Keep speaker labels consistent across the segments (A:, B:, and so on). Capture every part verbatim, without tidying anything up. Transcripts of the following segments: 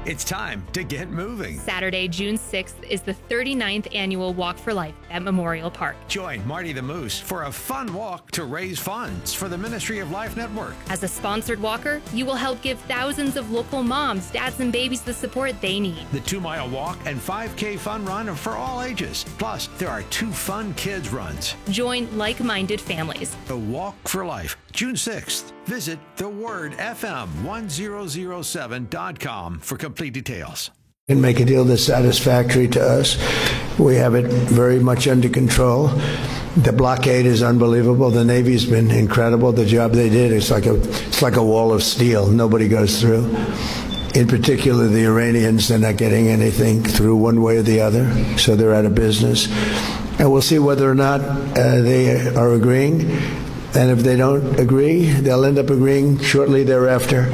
A: It's time to get moving.
B: Saturday, June sixth is the thirty-ninth annual Walk for Life at Memorial Park.
A: Join Marty the Moose for a fun walk to raise funds for the Ministry of Life Network.
B: As a sponsored walker, you will help give thousands of local moms, dads, and babies the support they need.
A: The two-mile walk and five K fun run are for all ages. Plus, there are two fun kids runs.
B: Join like-minded families.
A: The Walk for Life, June sixth. Visit the word F M one thousand seven dot com for complete details.
C: And make a deal that's satisfactory to us. We have it very much under control. The blockade is unbelievable. The Navy's been incredible. The job they did is like a it's like a wall of steel. Nobody goes through. In particular, the Iranians, they're not getting anything through one way or the other, so they're out of business. And we'll see whether or not uh, they are agreeing. And if they don't agree, they'll end up agreeing shortly thereafter.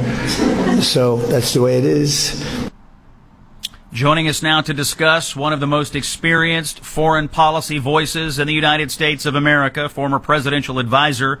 C: So that's the way it is.
D: Joining us now to discuss one of the most experienced foreign policy voices in the United States of America, former presidential advisor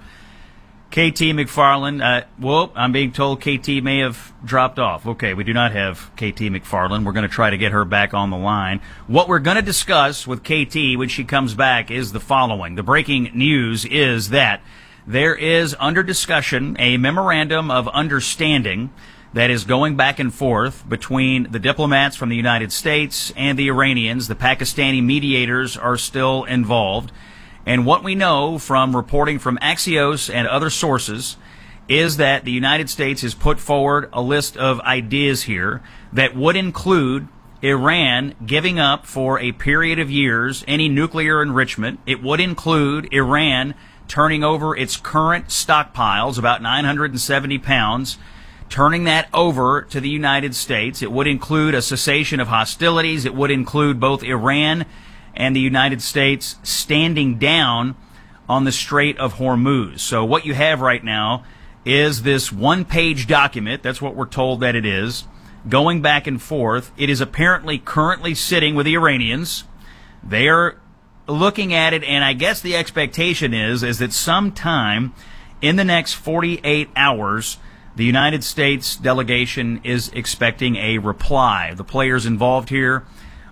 D: K T McFarland. Uh, well, I'm being told K T may have dropped off. Okay, we do not have K T McFarland. We're going to try to get her back on the line. What we're going to discuss with K T when she comes back is the following. The breaking news is that there is under discussion a memorandum of understanding that is going back and forth between the diplomats from the United States and the Iranians. The Pakistani mediators are still involved. And what we know from reporting from Axios and other sources is that the United States has put forward a list of ideas here that would include Iran giving up for a period of years any nuclear enrichment. It would include Iran turning over its current stockpiles, about nine hundred seventy pounds, turning that over to the United States. It would include a cessation of hostilities. It would include both Iran and the United States standing down on the Strait of Hormuz. So what you have right now is this one-page document, that's what we're told that it is, going back and forth. It is apparently currently sitting with the Iranians. They are looking at it, and I guess the expectation is, is that sometime in the next forty-eight hours, the United States delegation is expecting a reply. The players involved here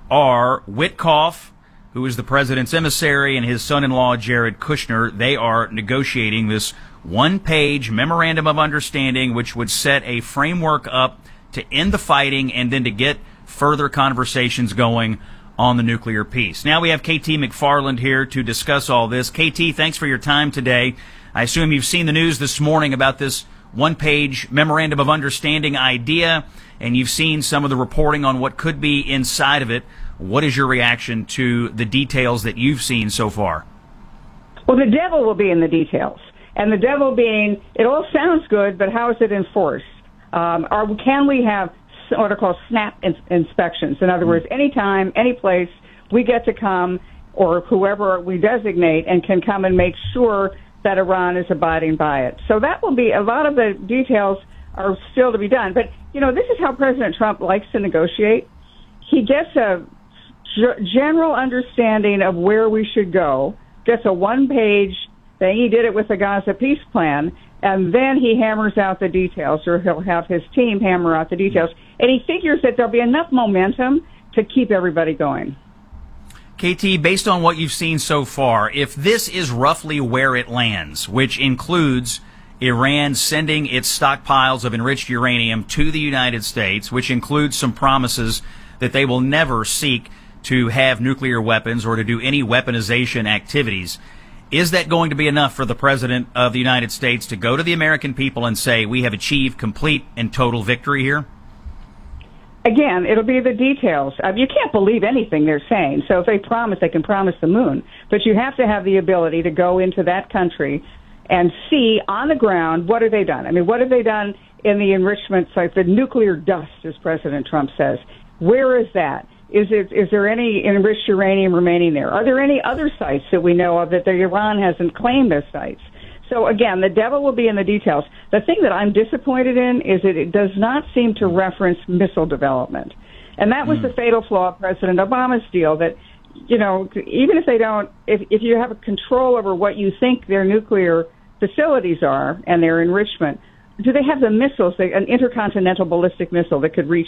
D: are Witkoff, who is the president's emissary, and his son-in-law, Jared Kushner. They are negotiating this one-page memorandum of understanding, which would set a framework up to end the fighting and then to get further conversations going on the nuclear peace. Now we have K T McFarland here to discuss all this. K T, thanks for your time today. I assume you've seen the news this morning about this one-page memorandum of understanding idea, and you've seen some of the reporting on what could be inside of it. What is your reaction to the details that you've seen so far?
E: Well, the devil will be in the details. And the devil being, it all sounds good, but how is it enforced? Um, or can we have what are called snap ins- inspections? In other words, anytime, any place, we get to come, or whoever we designate, and can come and make sure that Iran is abiding by it. So that will be, a lot of the details are still to be done. But, you know, this is how President Trump likes to negotiate. He gets a g- general understanding of where we should go, gets a one-page thing. He did it with the Gaza peace plan, and then he hammers out the details, or he'll have his team hammer out the details. And he figures that there'll be enough momentum to keep everybody going.
D: K T, based on what you've seen so far, if this is roughly where it lands, which includes Iran sending its stockpiles of enriched uranium to the United States, which includes some promises that they will never seek to have nuclear weapons or to do any weaponization activities, is that going to be enough for the President of the United States to go to the American people and say, we have achieved complete and total victory here?
E: Again, it'll be the details. Uh, you can't believe anything they're saying. So if they promise, they can promise the moon. But you have to have the ability to go into that country and see on the ground, what have they done? I mean, what have they done in the enrichment sites, the nuclear dust, as President Trump says? Where is that? Is it, is there any enriched uranium remaining there? Are there any other sites that we know of that the Iran hasn't claimed as sites? So again, the devil will be in the details. The thing that I'm disappointed in is that it does not seem to reference missile development. And that was mm. the fatal flaw of President Obama's deal, that, you know, even if they don't, if, if you have a control over what you think their nuclear facilities are and their enrichment, do they have the missiles, an intercontinental ballistic missile that could reach